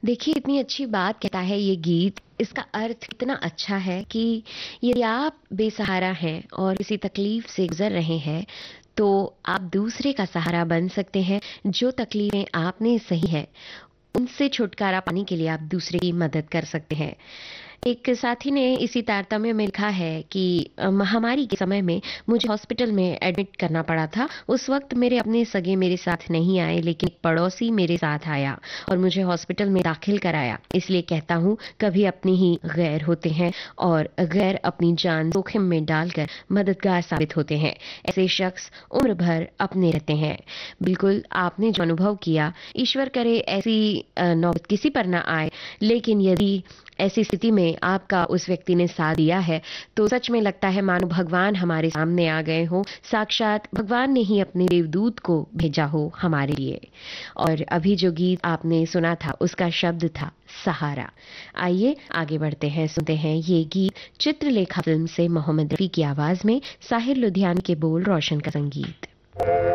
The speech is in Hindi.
देखिए, इतनी अच्छी बात कहता है ये गीत, इसका अर्थ इतना अच्छा है कि यदि आप बेसहारा हैं और किसी तकलीफ से गुज़र रहे हैं, तो आप दूसरे का सहारा बन सकते हैं। जो तकलीफ़ें आपने सही हैं, उनसे छुटकारा पाने के लिए आप दूसरे की मदद कर सकते हैं। एक साथी ने इसी तारतम्य में लिखा है कि महामारी के समय में मुझे हॉस्पिटल में एडमिट करना पड़ा था। उस वक्त मेरे अपने सगे मेरे साथ नहीं आए, लेकिन एक पड़ोसी मेरे साथ आया और मुझे हॉस्पिटल में दाखिल कराया। इसलिए कहता हूँ, कभी अपनी ही गैर होते हैं और गैर अपनी जान जोखिम में डालकर मददगार साबित होते हैं। ऐसे शख्स उम्र भर अपने रहते हैं। बिल्कुल आपने जो अनुभव किया, ईश्वर करे ऐसी नौबत किसी पर ना आए, लेकिन यदि ऐसी स्थिति में आपका उस व्यक्ति ने साथ दिया है, तो सच में लगता है मानो भगवान हमारे सामने आ गए हों, साक्षात भगवान ने ही अपने देवदूत को भेजा हो हमारे लिए। और अभी जो गीत आपने सुना था, उसका शब्द था सहारा। आइए आगे बढ़ते हैं, सुनते हैं ये गीत चित्रलेखा फिल्म से मोहम्मद रफी की आवाज में, साहिर लुधियाना के बोल, रोशन का संगीत।